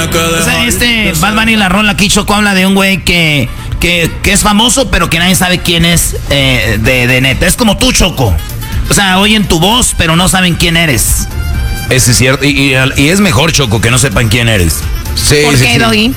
O sea, Bad Bunny, la rola aquí, Choco, habla de un güey que es famoso, pero que nadie sabe quién es de neta. Es como tú, Choco. O sea, oyen tu voz, pero no saben quién eres. Eso es cierto. Y es mejor, Choco, que no sepan quién eres. Sí, ¿por qué, Doggy?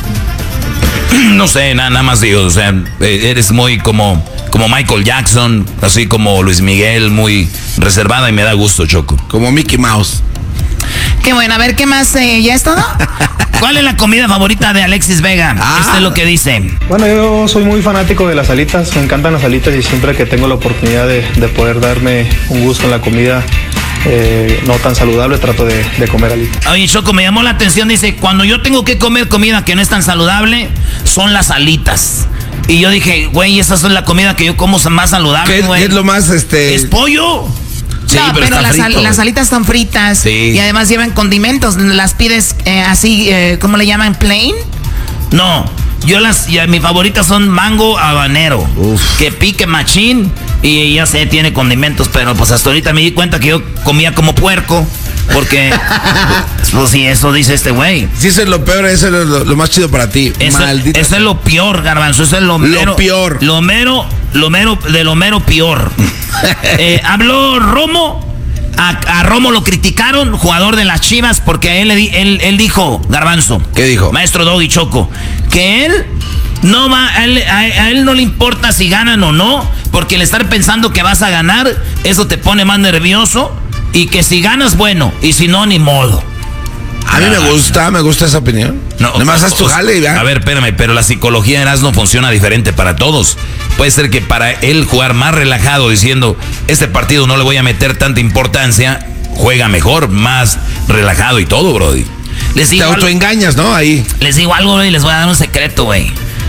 No sé, nada más digo. O sea, eres muy como Michael Jackson, así como Luis Miguel, muy reservada y me da gusto, Choco. Como Mickey Mouse. Qué bueno, a ver, ¿qué más? ¿Ya es todo? ¿Cuál es la comida favorita de Alexis Vega? Esto es lo que dice. Bueno, yo soy muy fanático de las alitas, me encantan las alitas y siempre que tengo la oportunidad de poder darme un gusto en la comida no tan saludable, trato de comer alitas. Oye, Choco, me llamó la atención, dice, cuando yo tengo que comer comida que no es tan saludable, son las alitas. Y yo dije, güey, esa es la comida que yo como más saludable, güey. ¿Qué es lo más, Es pollo. Sí, no, pero las alitas están fritas, sí. Y además llevan condimentos. ¿Las pides así, cómo le llaman, plain? No, mis favoritas son mango habanero. Uf. Que pique machín y ya sé, tiene condimentos, pero pues hasta ahorita me di cuenta que yo comía como puerco. Porque, pues sí, eso dice este güey. Sí, eso es lo peor, eso es lo más chido para ti. Eso es lo peor, Garbanzo, eso es lo peor. Lo mero peor. Habló Romo, a Romo lo criticaron, jugador de las Chivas, porque a él dijo, Garbanzo. ¿Qué dijo? Maestro Doggy Choco, que él no va, a él no le importa si ganan o no, porque el estar pensando que vas a ganar, eso te pone más nervioso. Y que si ganas, bueno, y si no, ni modo. A mí me gusta esa opinión. No, nomás haz tu jale y ya. A ver, espérame, pero la psicología de Erasmo funciona diferente para todos. Puede ser que para él jugar más relajado, diciendo, este partido no le voy a meter tanta importancia, juega mejor, más relajado y todo, brody. Te autoengañas, ¿no? Ahí. Les digo algo, y les voy a dar un secreto, güey.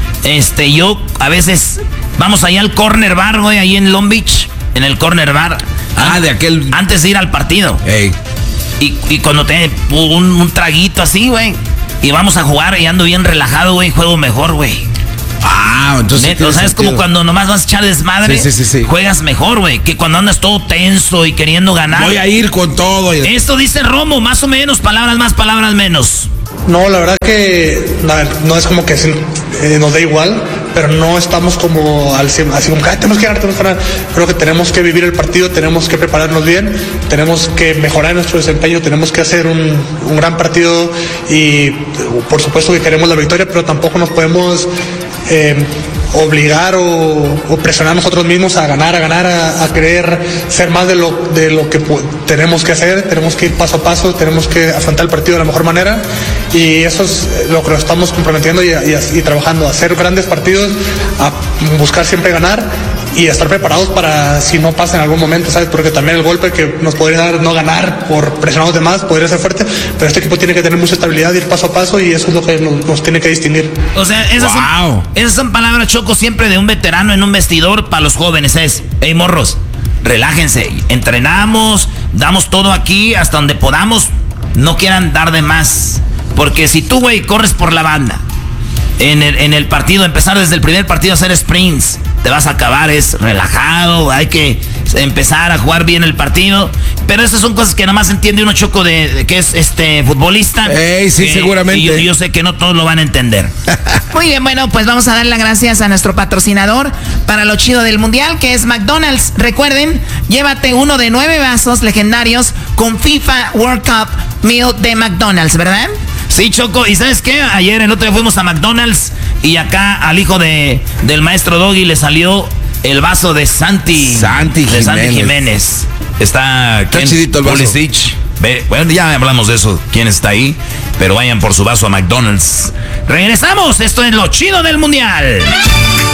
Yo a veces vamos allá al Corner Bar, güey, ahí en Long Beach, en el Corner Bar. Antes de ir al partido. Ey. Y cuando te un traguito así, güey, y vamos a jugar y ando bien relajado, güey, juego mejor, güey. Entonces Neto, o sea, es como cuando nomás vas a echar desmadre, sí. Juegas mejor, güey, que cuando andas todo tenso y queriendo ganar. Voy a ir con todo. Esto dice Romo, más o menos, palabras más, palabras menos. No, la verdad que no es como que nos da igual, pero no estamos como así como que tenemos que ganar. Creo que tenemos que vivir el partido, tenemos que prepararnos bien, tenemos que mejorar nuestro desempeño, tenemos que hacer un gran partido y por supuesto que queremos la victoria, pero tampoco nos podemos obligar o presionar nosotros mismos a ganar, a querer ser más de lo que tenemos que hacer. Tenemos que ir paso a paso, tenemos que afrontar el partido de la mejor manera y eso es lo que nos estamos comprometiendo y trabajando, a hacer grandes partidos, a buscar siempre ganar y a estar preparados para si no pasa en algún momento, ¿sabes? Porque también el golpe que nos podría dar no ganar por presionar a los demás podría ser fuerte, pero este equipo tiene que tener mucha estabilidad, ir paso a paso y eso es lo que nos tiene que distinguir. O sea, esas son palabras, Choco, siempre de un veterano en un vestidor para los jóvenes. Hey, morros, relájense, entrenamos, damos todo aquí hasta donde podamos, no quieran dar de más. Porque si tú, güey, corres por la banda, en el partido, empezar desde el primer partido a hacer sprints, te vas a acabar, es relajado, hay que empezar a jugar bien el partido. Pero esas son cosas que nada más entiende uno, Choco, de que es futbolista. Sí, seguramente. Y yo sé que no todos lo van a entender. Muy bien, bueno, pues vamos a dar las gracias a nuestro patrocinador para lo chido del mundial, que es McDonald's. Recuerden, llévate uno de 9 vasos legendarios con FIFA World Cup Meal de McDonald's, ¿verdad? Sí, Choco, ¿y sabes qué? Ayer, el otro día fuimos a McDonald's y acá al hijo del maestro Doggy le salió el vaso de Santi Jiménez. Está chidito el vaso. Pulisic. Bueno, ya hablamos de eso, quién está ahí, pero vayan por su vaso a McDonald's. Regresamos, esto es lo chido del mundial.